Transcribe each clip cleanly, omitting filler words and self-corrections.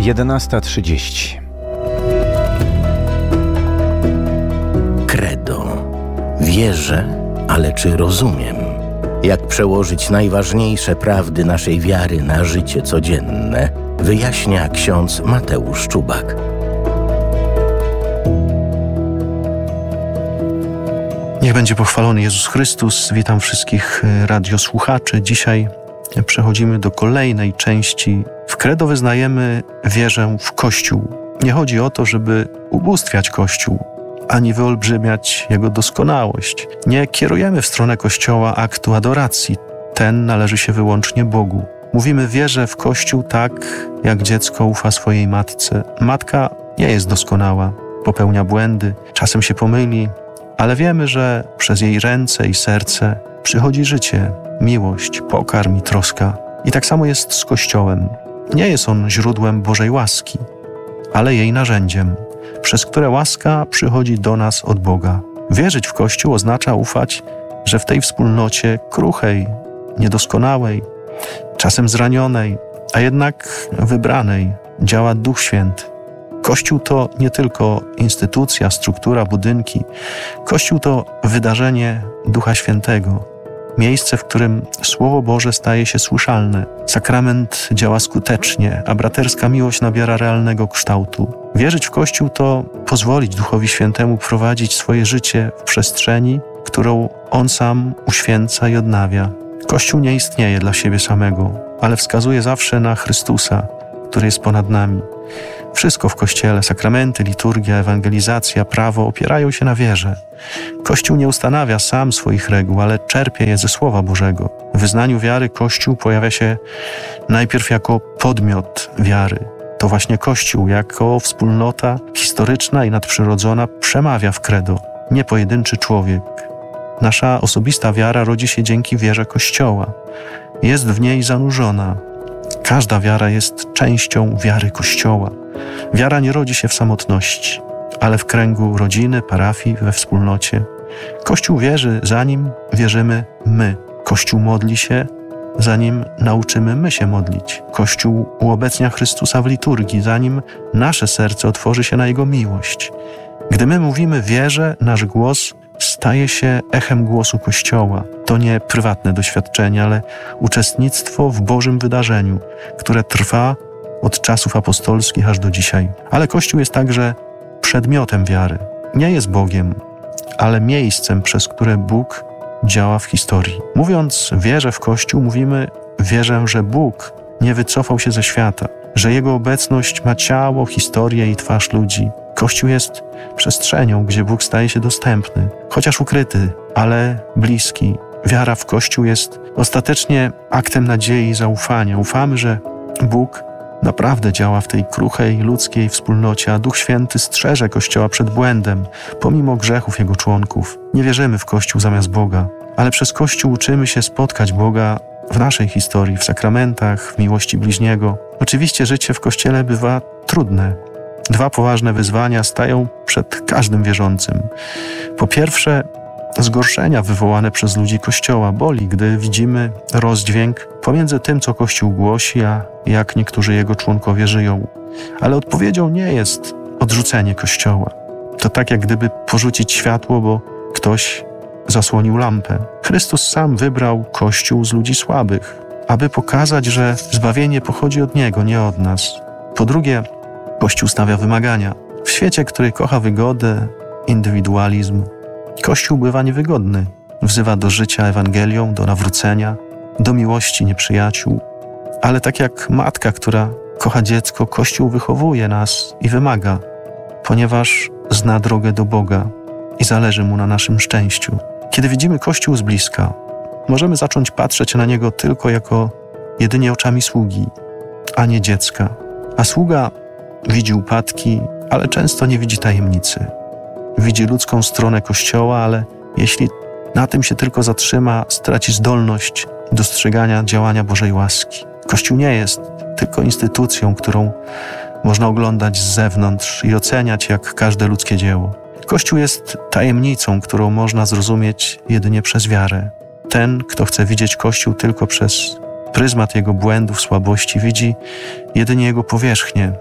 11:30. Credo. Wierzę, ale czy rozumiem? Jak przełożyć najważniejsze prawdy naszej wiary na życie codzienne, wyjaśnia ksiądz Mateusz Czubak. Niech będzie pochwalony Jezus Chrystus. Witam wszystkich radiosłuchaczy. Dzisiaj przechodzimy do kolejnej części. W credo wyznajemy wierę w Kościół. Nie chodzi o to, żeby ubóstwiać Kościół, ani wyolbrzymiać jego doskonałość. Nie kierujemy w stronę Kościoła aktu adoracji. Ten należy się wyłącznie Bogu. Mówimy wierzę w Kościół tak, jak dziecko ufa swojej matce. Matka nie jest doskonała, popełnia błędy, czasem się pomyli, ale wiemy, że przez jej ręce i serce przychodzi życie, miłość, pokarm i troska. I tak samo jest z Kościołem. Nie jest on źródłem Bożej łaski, ale jej narzędziem, przez które łaska przychodzi do nas od Boga. Wierzyć w Kościół oznacza ufać, że w tej wspólnocie kruchej, niedoskonałej, czasem zranionej, a jednak wybranej działa Duch Święty. Kościół to nie tylko instytucja, struktura, budynki. Kościół to wydarzenie Ducha Świętego. Miejsce, w którym Słowo Boże staje się słyszalne. Sakrament działa skutecznie, a braterska miłość nabiera realnego kształtu. Wierzyć w Kościół to pozwolić Duchowi Świętemu prowadzić swoje życie w przestrzeni, którą On sam uświęca i odnawia. Kościół nie istnieje dla siebie samego, ale wskazuje zawsze na Chrystusa, który jest ponad nami. Wszystko w Kościele, sakramenty, liturgia, ewangelizacja, prawo opierają się na wierze. Kościół nie ustanawia sam swoich reguł, ale czerpie je ze Słowa Bożego. W wyznaniu wiary Kościół pojawia się najpierw jako podmiot wiary. To właśnie Kościół jako wspólnota historyczna i nadprzyrodzona przemawia w credo, nie pojedynczy człowiek. Nasza osobista wiara rodzi się dzięki wierze Kościoła. Jest w niej zanurzona. Każda wiara jest częścią wiary Kościoła. Wiara nie rodzi się w samotności, ale w kręgu rodziny, parafii, we wspólnocie. Kościół wierzy, zanim wierzymy my. Kościół modli się, zanim nauczymy my się modlić. Kościół uobecnia Chrystusa w liturgii, zanim nasze serce otworzy się na Jego miłość. Gdy my mówimy wierzę, nasz głos staje się echem głosu Kościoła. To nie prywatne doświadczenie, ale uczestnictwo w Bożym wydarzeniu, które trwa od czasów apostolskich aż do dzisiaj. Ale Kościół jest także przedmiotem wiary. Nie jest Bogiem, ale miejscem, przez które Bóg działa w historii. Mówiąc wierzę w Kościół, mówimy wierzę, że Bóg nie wycofał się ze świata, że Jego obecność ma ciało, historię i twarz ludzi. Kościół jest przestrzenią, gdzie Bóg staje się dostępny, chociaż ukryty, ale bliski. Wiara w Kościół jest ostatecznie aktem nadziei i zaufania. Ufamy, że Bóg naprawdę działa w tej kruchej, ludzkiej wspólnocie, a Duch Święty strzeże Kościoła przed błędem, pomimo grzechów jego członków. Nie wierzymy w Kościół zamiast Boga, ale przez Kościół uczymy się spotkać Boga w naszej historii, w sakramentach, w miłości bliźniego. Oczywiście życie w Kościele bywa trudne. Dwa poważne wyzwania stają przed każdym wierzącym. Po pierwsze, zgorszenia wywołane przez ludzi Kościoła. Boli, gdy widzimy rozdźwięk pomiędzy tym, co Kościół głosi, a jak niektórzy jego członkowie żyją. Ale odpowiedzią nie jest odrzucenie Kościoła. To tak, jak gdyby porzucić światło, bo ktoś zasłonił lampę. Chrystus sam wybrał Kościół z ludzi słabych, aby pokazać, że zbawienie pochodzi od Niego, nie od nas. Po drugie, Kościół stawia wymagania. W świecie, który kocha wygodę, indywidualizm, Kościół bywa niewygodny. Wzywa do życia Ewangelią, do nawrócenia, do miłości nieprzyjaciół. Ale tak jak matka, która kocha dziecko, Kościół wychowuje nas i wymaga, ponieważ zna drogę do Boga i zależy Mu na naszym szczęściu. Kiedy widzimy Kościół z bliska, możemy zacząć patrzeć na niego tylko jako jedynie oczami sługi, a nie dziecka. A sługa widzi upadki, ale często nie widzi tajemnicy. Widzi ludzką stronę Kościoła, ale jeśli na tym się tylko zatrzyma, straci zdolność dostrzegania działania Bożej łaski. Kościół nie jest tylko instytucją, którą można oglądać z zewnątrz i oceniać jak każde ludzkie dzieło. Kościół jest tajemnicą, którą można zrozumieć jedynie przez wiarę. Ten, kto chce widzieć Kościół tylko przez pryzmat jego błędów, słabości, widzi jedynie jego powierzchnię,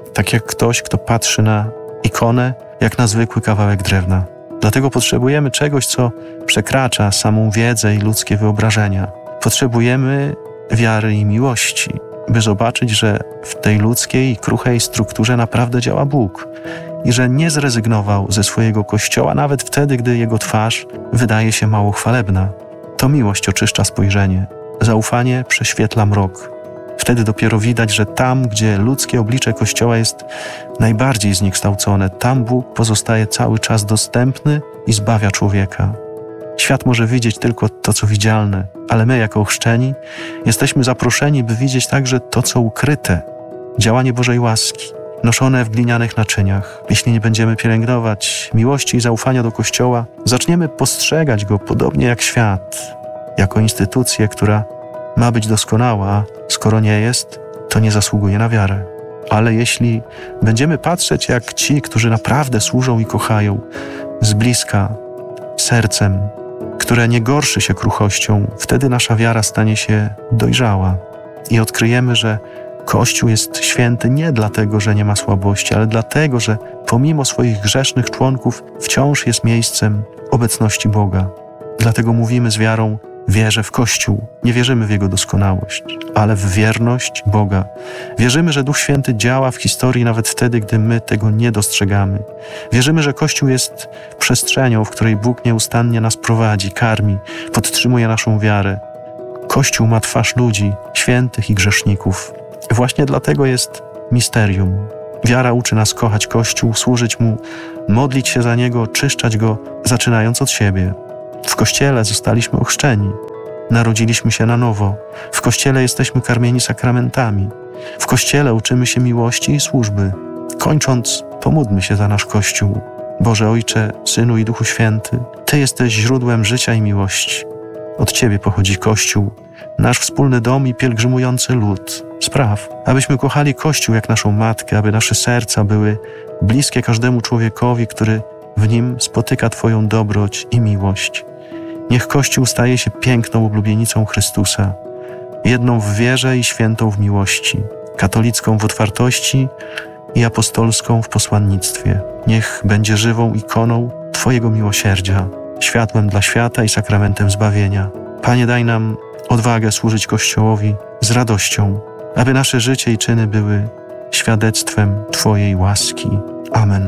tak jak ktoś, kto patrzy na ikonę, jak na zwykły kawałek drewna. Dlatego potrzebujemy czegoś, co przekracza samą wiedzę i ludzkie wyobrażenia. Potrzebujemy wiary i miłości, by zobaczyć, że w tej ludzkiej i kruchej strukturze naprawdę działa Bóg i że nie zrezygnował ze swojego Kościoła nawet wtedy, gdy jego twarz wydaje się mało chwalebna. To miłość oczyszcza spojrzenie, zaufanie prześwietla mrok. Wtedy dopiero widać, że tam, gdzie ludzkie oblicze Kościoła jest najbardziej zniekształcone, tam Bóg pozostaje cały czas dostępny i zbawia człowieka. Świat może widzieć tylko to, co widzialne, ale my, jako ochrzczeni, jesteśmy zaproszeni, by widzieć także to, co ukryte, działanie Bożej łaski, noszone w glinianych naczyniach. Jeśli nie będziemy pielęgnować miłości i zaufania do Kościoła, zaczniemy postrzegać go podobnie jak świat, jako instytucję, która ma być doskonała, a skoro nie jest, to nie zasługuje na wiarę. Ale jeśli będziemy patrzeć jak ci, którzy naprawdę służą i kochają, z bliska, sercem, które nie gorszy się kruchością, wtedy nasza wiara stanie się dojrzała i odkryjemy, że Kościół jest święty nie dlatego, że nie ma słabości, ale dlatego, że pomimo swoich grzesznych członków wciąż jest miejscem obecności Boga. Dlatego mówimy z wiarą: wierzę w Kościół. Nie wierzymy w jego doskonałość, ale w wierność Boga. Wierzymy, że Duch Święty działa w historii nawet wtedy, gdy my tego nie dostrzegamy. Wierzymy, że Kościół jest przestrzenią, w której Bóg nieustannie nas prowadzi, karmi, podtrzymuje naszą wiarę. Kościół ma twarz ludzi, świętych i grzeszników. Właśnie dlatego jest misterium. Wiara uczy nas kochać Kościół, służyć Mu, modlić się za Niego, oczyszczać Go, zaczynając od siebie. W Kościele zostaliśmy ochrzczeni, narodziliśmy się na nowo. W Kościele jesteśmy karmieni sakramentami. W Kościele uczymy się miłości i służby. Kończąc, pomódlmy się za nasz Kościół. Boże Ojcze, Synu i Duchu Święty, Ty jesteś źródłem życia i miłości. Od Ciebie pochodzi Kościół, nasz wspólny dom i pielgrzymujący lud. Spraw, abyśmy kochali Kościół jak naszą matkę, aby nasze serca były bliskie każdemu człowiekowi, który w nim spotyka Twoją dobroć i miłość. Niech Kościół staje się piękną oblubienicą Chrystusa, jedną w wierze i świętą w miłości, katolicką w otwartości i apostolską w posłannictwie. Niech będzie żywą ikoną Twojego miłosierdzia, światłem dla świata i sakramentem zbawienia. Panie, daj nam odwagę służyć Kościołowi z radością, aby nasze życie i czyny były świadectwem Twojej łaski. Amen.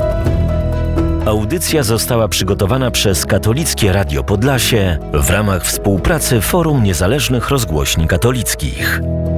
Audycja została przygotowana przez Katolickie Radio Podlasie w ramach współpracy Forum Niezależnych Rozgłośni Katolickich.